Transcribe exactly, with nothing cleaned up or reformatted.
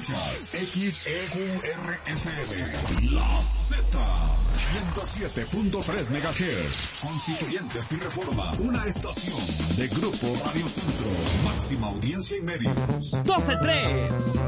Escuchas X E Q R F M, La Z, ciento siete punto tres megahertz. Constituyentes y Reforma, una estación de Grupo Radio Centro. Máxima audiencia y medios. doce tres.